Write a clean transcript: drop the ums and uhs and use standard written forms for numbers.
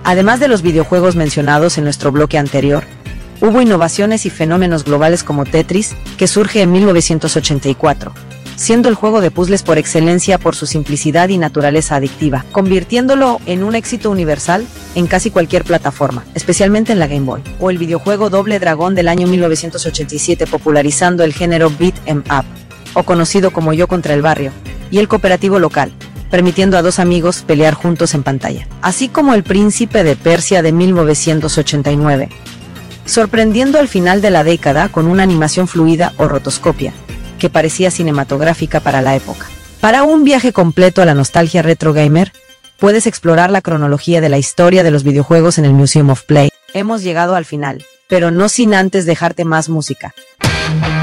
Además de los videojuegos mencionados en nuestro bloque anterior, hubo innovaciones y fenómenos globales como Tetris, que surge en 1984, siendo el juego de puzzles por excelencia por su simplicidad y naturaleza adictiva, convirtiéndolo en un éxito universal en casi cualquier plataforma, especialmente en la Game Boy. O el videojuego Doble Dragón del año 1987, popularizando el género Beat 'em Up, o conocido como Yo contra el Barrio, y el cooperativo local, permitiendo a dos amigos pelear juntos en pantalla. Así como El Príncipe de Persia de 1989, sorprendiendo al final de la década con una animación fluida o rotoscopia, que parecía cinematográfica para la época. Para un viaje completo a la nostalgia retro gamer, puedes explorar la cronología de la historia de los videojuegos en el Museum of Play. Hemos llegado al final, pero no sin antes dejarte más música.